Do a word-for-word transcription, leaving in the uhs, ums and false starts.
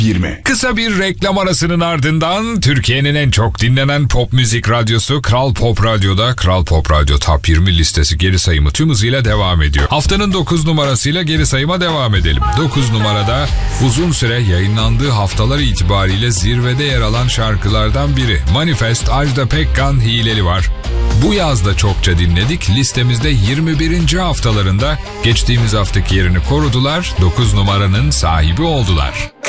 yirmi. Kısa bir reklam arasının ardından Türkiye'nin en çok dinlenen pop müzik radyosu Kral Pop Radyo'da Kral Pop Radyo Top yirmi listesi geri sayımı tüm hızıyla devam ediyor. Haftanın dokuz numarasıyla geri sayıma devam edelim. dokuz numarada uzun süre yayınlandığı haftalar itibariyle zirvede yer alan şarkılardan biri. Manifest, Ajda Pekkan, Hileli var. Bu yazda çokça dinledik. Listemizde yirmi birinci haftalarında geçtiğimiz haftaki yerini korudular. dokuz numaranın sahibi oldular.